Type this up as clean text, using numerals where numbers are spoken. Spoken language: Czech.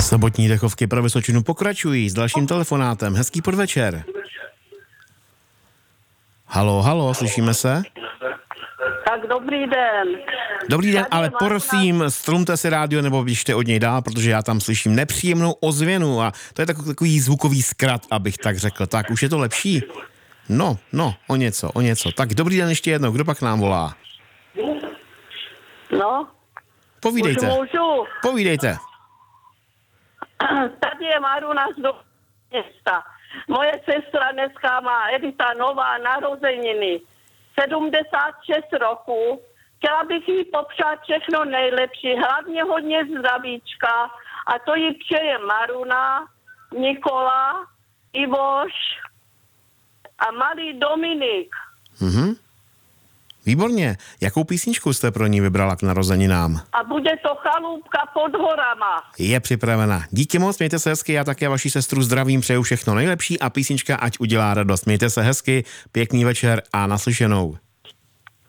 Sobotní dechovky pro Vysočinu pokračují s dalším telefonátem. Hezký podvečer. Halo, slyšíme se? Tak dobrý den. Dobrý den, Tady ale je prosím, strumte si rádio nebo běžte od něj dál, protože já tam slyším nepříjemnou ozvěnu a to je takový zvukový zkrat, abych tak řekl. Tak, už je to lepší? No, o něco. Tak dobrý den ještě jednou, kdo pak nám volá? No, Povídejte, můžu. povídejte. Tady je Maruna z města. Moje sestra dneska má Edita Nová narozeniny. 76 roků. Chtěla bych jí popřát všechno nejlepší, hlavně hodně zdravíčka. A to jí přeje Maruna, Nikola, Ivoš a malý Dominik. Výborně. Jakou písničku jste pro ní vybrala k narozeninám? A bude to Chalupka pod horama. Je připravena. Díky moc, mějte se hezky, já také vaši sestru zdravím, přeju všechno nejlepší a písnička ať udělá radost. Mějte se hezky, pěkný večer a naslyšenou.